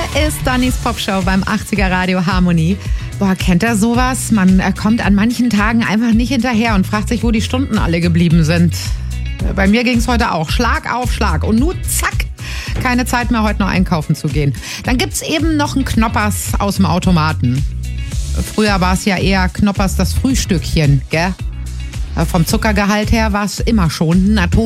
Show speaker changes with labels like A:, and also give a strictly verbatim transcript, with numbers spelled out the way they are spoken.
A: Hier ist Dannys Popshow beim achtziger Radio Harmonie. Boah, kennt ihr sowas? Man äh, kommt an manchen Tagen einfach nicht hinterher und fragt sich, wo die Stunden alle geblieben sind. Äh, bei mir ging es heute auch. Schlag auf Schlag. Und nun zack, keine Zeit mehr, heute noch einkaufen zu gehen. Dann gibt's eben noch einen Knoppers aus dem Automaten. Früher war es ja eher Knoppers das Frühstückchen, gell? Vom Zuckergehalt her war es immer schon ein Atom.